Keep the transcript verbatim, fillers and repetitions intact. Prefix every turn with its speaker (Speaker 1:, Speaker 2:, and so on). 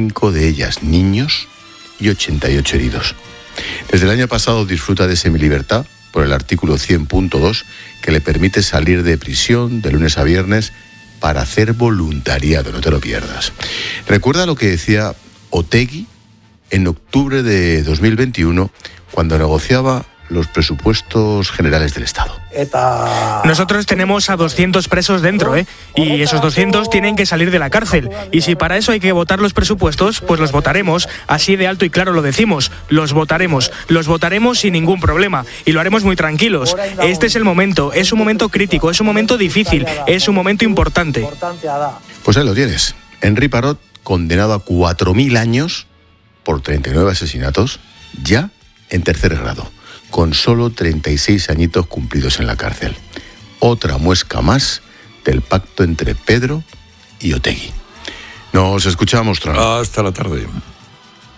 Speaker 1: cinco de ellas niños y ochenta y ocho heridos. Desde el año pasado disfruta de semilibertad por el artículo cien punto dos, que le permite salir de prisión de lunes a viernes para hacer voluntariado, no te lo pierdas. Recuerda lo que decía Otegi en octubre de dos mil veintiuno, cuando negociaba los presupuestos generales del Estado.
Speaker 2: Nosotros tenemos a doscientos presos dentro, ¿eh? Y esos doscientos tienen que salir de la cárcel. Y si para eso hay que votar los presupuestos, pues los votaremos. Así de alto y claro lo decimos. Los votaremos. Los votaremos sin ningún problema. Y lo haremos muy tranquilos. Este es el momento. Es un momento crítico. Es un momento difícil. Es un momento importante.
Speaker 1: Pues ahí lo tienes. Henri Parot, condenado a cuatro mil años por treinta y nueve asesinatos, ya en tercer grado, con solo treinta y seis añitos cumplidos en la cárcel. Otra muesca más del pacto entre Pedro y Otegi. Nos escuchamos, Tron.
Speaker 3: Hasta la tarde.